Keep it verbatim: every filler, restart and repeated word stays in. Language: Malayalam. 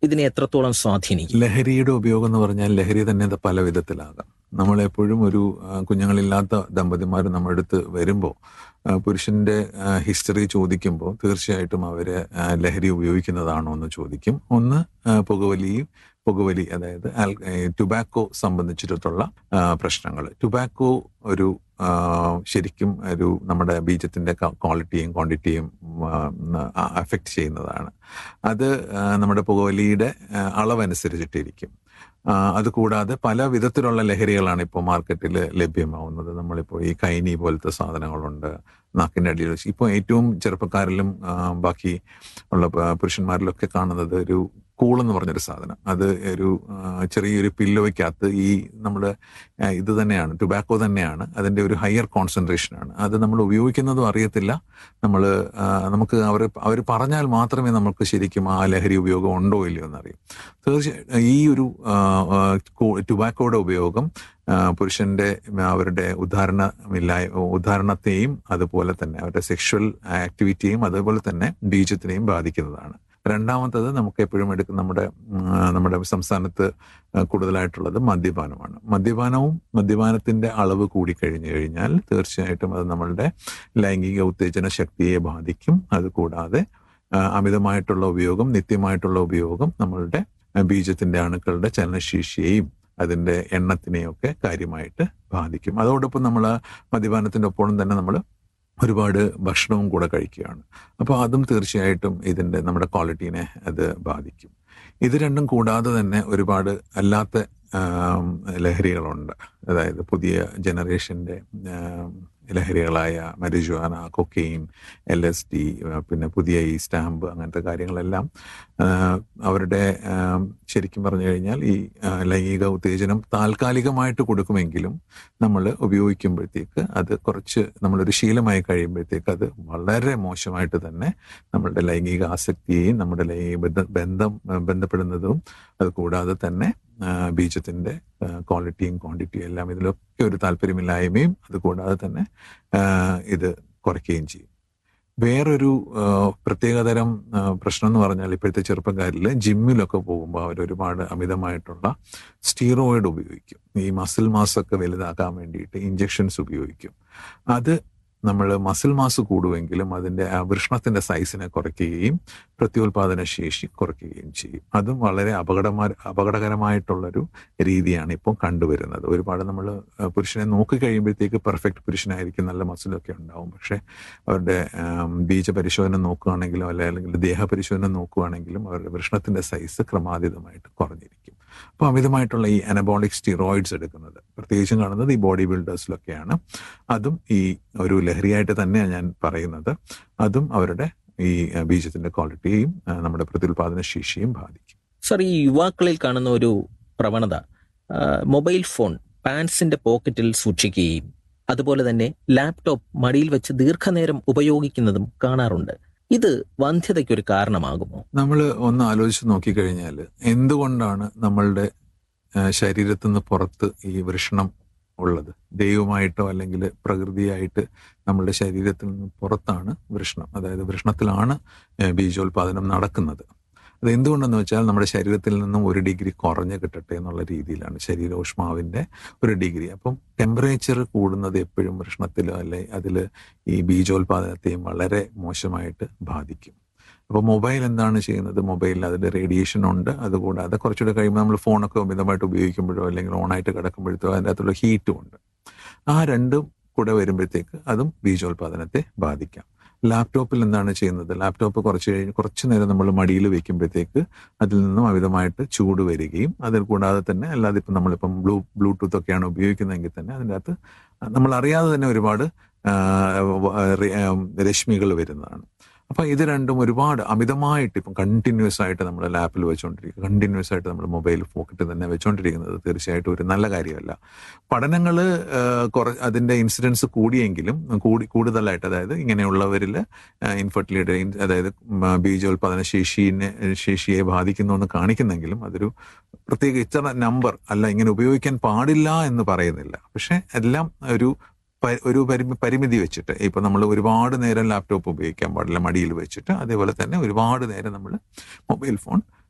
ഇതിനെ എത്രത്തോളം സ്വാധീനിക്കും? ലഹരിയുടെ ഉപയോഗം എന്ന് പറഞ്ഞാൽ ലഹരി തന്നെ അത് പല വിധത്തിലാകാം. നമ്മളെപ്പോഴും ഒരു കുഞ്ഞുങ്ങളില്ലാത്ത ദമ്പതിമാർ നമ്മുടെ അടുത്ത് വരുമ്പോൾ പുരുഷന്റെ ഹിസ്റ്ററി ചോദിക്കുമ്പോൾ തീർച്ചയായിട്ടും അവര് ലഹരി ഉപയോഗിക്കുന്നതാണോ എന്ന് ചോദിക്കും. ഒന്ന് പുകവലി പുകവലി അതായത് ടുബാക്കോ സംബന്ധിച്ചിട്ടുള്ള പ്രശ്നങ്ങൾ. ടുബാക്കോ ഒരു ശരിക്കും ഒരു നമ്മുടെ ബീജത്തിന്റെ ക്വാളിറ്റിയും ക്വാണ്ടിറ്റിയും അഫക്റ്റ് ചെയ്യുന്നതാണ്. അത് നമ്മുടെ പുകവലിയുടെ അളവനുസരിച്ചിട്ടിരിക്കും. അതുകൂടാതെ പല വിധത്തിലുള്ള ലഹരികളാണ് ഇപ്പോൾ മാർക്കറ്റിൽ ലഭ്യമാവുന്നത്. നമ്മളിപ്പോൾ ഈ കൈനി പോലത്തെ സാധനങ്ങളുണ്ട്, നാക്കിൻ്റെ അടിയിൽ വെച്ച്. ഇപ്പോൾ ഏറ്റവും ചെറുപ്പക്കാരിലും ബാക്കി ഉള്ള പുരുഷന്മാരിലൊക്കെ കാണുന്നത് ഒരു കൂളെന്ന് പറഞ്ഞൊരു സാധനം. അത് ഒരു ചെറിയൊരു പില്ലോയ്ക്കകത്ത് ഈ നമ്മുടെ ഇത് തന്നെയാണ്, ടുബാക്കോ തന്നെയാണ്. അതിൻ്റെ ഒരു ഹയർ കോൺസെൻട്രേഷനാണ്. അത് നമ്മൾ ഉപയോഗിക്കുന്നതും അറിയത്തില്ല. നമ്മൾ നമുക്ക് അവർ അവർ പറഞ്ഞാൽ മാത്രമേ നമുക്ക് ശരിക്കും ആ ലഹരി ഉപയോഗം ഉണ്ടോ ഇല്ലയോ എന്നറിയും. തീർച്ചയായിട്ടും ഈ ഒരു ടുബാക്കോയുടെ ഉപയോഗം പുരുഷന്റെ അവരുടെ ഉദാഹരണമില്ലായ ഉദാഹരണത്തെയും അതുപോലെ തന്നെ അവരുടെ സെക്ഷൽ ആക്ടിവിറ്റിയെയും അതുപോലെ തന്നെ ബീജത്തിനെയും ബാധിക്കുന്നതാണ്. രണ്ടാമത്തത് നമുക്ക് എപ്പോഴും എടുക്കുന്ന നമ്മുടെ നമ്മുടെ സംസ്ഥാനത്ത് കൂടുതലായിട്ടുള്ളത് മദ്യപാനമാണ്. മദ്യപാനവും മദ്യപാനത്തിന്റെ അളവ് കൂടിക്കഴിഞ്ഞു കഴിഞ്ഞാൽ തീർച്ചയായിട്ടും അത് നമ്മളുടെ ലൈംഗിക ഉത്തേജന ശക്തിയെ ബാധിക്കും. അതുകൂടാതെ അമിതമായിട്ടുള്ള ഉപയോഗം, നിത്യമായിട്ടുള്ള ഉപയോഗം നമ്മളുടെ ബീജത്തിന്റെ അണുക്കളുടെ ചലനശേഷിയെയും അതിന്റെ എണ്ണത്തിനെയൊക്കെ കാര്യമായിട്ട് ബാധിക്കും. അതോടൊപ്പം നമ്മൾ മദ്യപാനത്തിന്റെ ഒപ്പം തന്നെ നമ്മൾ ഒരുപാട് ഭക്ഷണവും കൂടെ കഴിക്കുകയാണ്. അപ്പോൾ അതും തീർച്ചയായിട്ടും ഇതിൻ്റെ നമ്മുടെ ക്വാളിറ്റീനെ അത് ബാധിക്കും. ഇത് രണ്ടും കൂടാതെ തന്നെ ഒരുപാട് അല്ലാത്ത ലഹരികളുണ്ട്. അതായത് പുതിയ ജനറേഷൻ്റെ ലഹരികളായ marijuana, cocaine, L S D, പിന്നെ പുതിയ ഈ സ്റ്റാമ്പ്, അങ്ങനത്തെ കാര്യങ്ങളെല്ലാം അവരുടെ ശരിക്കും പറഞ്ഞു കഴിഞ്ഞാൽ ഈ ലൈംഗിക ഉത്തേജനം താൽക്കാലികമായിട്ട് കൊടുക്കുമെങ്കിലും നമ്മൾ ഉപയോഗിക്കുമ്പോഴത്തേക്ക് അത് കുറച്ച് നമ്മളൊരു ശീലമായി കഴിയുമ്പോഴത്തേക്ക് അത് വളരെ മോശമായിട്ട് തന്നെ നമ്മളുടെ ലൈംഗിക ആസക്തിയെയും നമ്മുടെ ലൈംഗിക ബന്ധം ബന്ധപ്പെടുന്നതും അത് കൂടാതെ തന്നെ ബീജത്തിന്റെ ക്വാളിറ്റിയും ക്വാണ്ടിറ്റിയും എല്ലാം ഇതിലൊക്കെ ഒരു താല്പര്യമില്ലായ്മയും അതുകൂടാതെ തന്നെ ഇത് കുറയ്ക്കുകയും ചെയ്യും. വേറൊരു പ്രത്യേകതരം പ്രശ്നം എന്ന് പറഞ്ഞാൽ ഇപ്പോഴത്തെ ചെറുപ്പക്കാരിൽ ജിമ്മിലൊക്കെ പോകുമ്പോൾ അവർ ഒരുപാട് അമിതമായിട്ടുള്ള സ്റ്റീറോയിഡ് ഉപയോഗിക്കും. ഈ മസിൽ മാസൊക്കെ വലുതാക്കാൻ വേണ്ടിയിട്ട് ഇഞ്ചെക്ഷൻസ് ഉപയോഗിക്കും. അത് നമ്മൾ മസിൽ മാസ് കൂടുമെങ്കിലും അതിൻ്റെ ആ വൃഷ്ണത്തിൻ്റെ സൈസിനെ കുറയ്ക്കുകയും പ്രത്യുൽപാദന ശേഷി കുറയ്ക്കുകയും ചെയ്യും. അതും വളരെ അപകടമാ അപകടകരമായിട്ടുള്ളൊരു രീതിയാണ് ഇപ്പോൾ കണ്ടുവരുന്നത്. ഒരുപാട് നമ്മൾ പുരുഷനെ നോക്കി കഴിയുമ്പോഴത്തേക്ക് പെർഫെക്റ്റ് പുരുഷനായിരിക്കും, നല്ല മസിലൊക്കെ ഉണ്ടാവും. പക്ഷേ അവരുടെ ബീജപരിശോധന നോക്കുകയാണെങ്കിലും അല്ലെ അല്ലെങ്കിൽ ദേഹപരിശോധന നോക്കുകയാണെങ്കിലും അവരുടെ വൃഷ്ണത്തിൻ്റെ സൈസ് ക്രമാതീതമായിട്ട് കുറഞ്ഞിരിക്കും. അപ്പോൾ അമിതമായിട്ടുള്ള ഈ അനബോളിക് സ്റ്റിറോയിഡ്സ് എടുക്കുന്നത് പ്രത്യേകിച്ചും കാണുന്നത് ഈ ബോഡി ബിൽഡേഴ്സിലൊക്കെയാണ്. അതും ഈ ഒരു ലഹരിയായിട്ട് തന്നെയാണ് ഞാൻ പറയുന്നത്. അതും അവരുടെ ഈ ബീജത്തിന്റെ ക്വാളിറ്റിയെയും നമ്മുടെ പ്രത്യുൽപാദന ശേഷിയും ബാധിക്കും. സർ, ഈ യുവാക്കളിൽ കാണുന്ന ഒരു പ്രവണത മൊബൈൽ ഫോൺ പാൻസിന്റെ പോക്കറ്റിൽ സൂക്ഷിക്കുകയും അതുപോലെ തന്നെ ലാപ്ടോപ്പ് മടിയിൽ വെച്ച് ദീർഘനേരം ഉപയോഗിക്കുന്നതും കാണാറുണ്ട്. ഇത് വന്ധ്യതയ്ക്കൊരു കാരണമാകുമോ? നമ്മൾ ഒന്ന് ആലോചിച്ച് നോക്കിക്കഴിഞ്ഞാൽ എന്തുകൊണ്ടാണ് നമ്മളുടെ ശരീരത്തിൽ നിന്ന് പുറത്ത് ഈ വൃഷണം ഉള്ളത്? ദൈവമായിട്ടോ അല്ലെങ്കിൽ പ്രകൃതിയായിട്ട് നമ്മളുടെ ശരീരത്തിൽ നിന്ന് പുറത്താണ് വൃഷണം. അതായത് വൃഷണത്തിലാണ് ബീജോത്പാദനം നടക്കുന്നത്. അത് എന്തുകൊണ്ടെന്ന് വെച്ചാൽ നമ്മുടെ ശരീരത്തിൽ നിന്നും ഒരു ഡിഗ്രി കുറഞ്ഞ് കിട്ടട്ടെ എന്നുള്ള രീതിയിലാണ് ശരീരോഷ്മാവിൻ്റെ ഒരു ഡിഗ്രി. അപ്പം ടെമ്പറേച്ചർ കൂടുന്നത് എപ്പോഴും വൃഷണത്തിലോ അല്ലെ അതിൽ ഈ ബീജോത്പാദനത്തെയും വളരെ മോശമായിട്ട് ബാധിക്കും. അപ്പോൾ മൊബൈൽ എന്താണ് ചെയ്യുന്നത്? മൊബൈലിൽ അതിൻ്റെ റേഡിയേഷൻ ഉണ്ട്. അതുകൂടാതെ കുറച്ചുകൂടെ കഴിയുമ്പോൾ നമ്മൾ ഫോണൊക്കെ അമിതമായിട്ട് ഉപയോഗിക്കുമ്പോഴോ അല്ലെങ്കിൽ ഓണായിട്ട് കിടക്കുമ്പോഴത്തോ അതിൻ്റെ അകത്തുള്ള ഹീറ്റും ഉണ്ട്. ആ രണ്ടും കൂടെ വരുമ്പോഴത്തേക്ക് അതും ബീജോത്പാദനത്തെ ബാധിക്കാം. ലാപ്ടോപ്പിൽ എന്താണ് ചെയ്യുന്നത്? ലാപ്ടോപ്പ് കുറച്ച് കഴിഞ്ഞ് കുറച്ച് നേരം നമ്മൾ മടിയിൽ വെക്കുമ്പോഴത്തേക്ക് അതിൽ നിന്നും അമിതമായിട്ട് ചൂട് വരികയും അതിൽ കൂടാതെ തന്നെ അല്ലാതെ ഇപ്പം നമ്മളിപ്പം ബ്ലൂ ബ്ലൂടൂത്ത് ഒക്കെയാണ് ഉപയോഗിക്കുന്നതെങ്കിൽ തന്നെ അതിൻ്റെ അകത്ത് നമ്മൾ അറിയാതെ തന്നെ ഒരുപാട് രശ്മികൾ വരുന്നതാണ്. അപ്പം ഇത് രണ്ടും ഒരുപാട് അമിതമായിട്ട് ഇപ്പം കണ്ടിന്യൂസ് ആയിട്ട് നമ്മൾ ലാപ്പിൽ വെച്ചുകൊണ്ടിരിക്കുക, കണ്ടിന്യൂസ് ആയിട്ട് നമ്മൾ മൊബൈൽ പോക്കറ്റിൽ തന്നെ വെച്ചുകൊണ്ടിരിക്കുന്നത് തീർച്ചയായിട്ടും ഒരു നല്ല കാര്യമല്ല. പഠനങ്ങൾ കുറ അതിൻ്റെ ഇൻസിഡൻസ് കൂടിയെങ്കിലും കൂടി കൂടുതലായിട്ട് അതായത് ഇങ്ങനെയുള്ളവരിൽ ഇൻഫെർട്ടിലിറ്റി അതായത് ബീജോത്പാദന ശേഷിനെ ശേഷിയെ ബാധിക്കുന്നു എന്ന് കാണിക്കുന്നെങ്കിലും അതൊരു പ്രത്യേക ഇത്ര നമ്പർ അല്ല, ഇങ്ങനെ ഉപയോഗിക്കാൻ പാടില്ല എന്ന് പറയുന്നില്ല. പക്ഷെ എല്ലാം ഒരു ഒരു പരിമി പരിമിതി വെച്ചിട്ട് ഇപ്പം നമ്മൾ ഒരുപാട് നേരം ലാപ്ടോപ്പ് ഉപയോഗിക്കാൻ പാടില്ല മടിയിൽ വെച്ചിട്ട്, അതേപോലെ തന്നെ ഒരുപാട് നേരം നമ്മൾ മൊബൈൽ ഫോൺ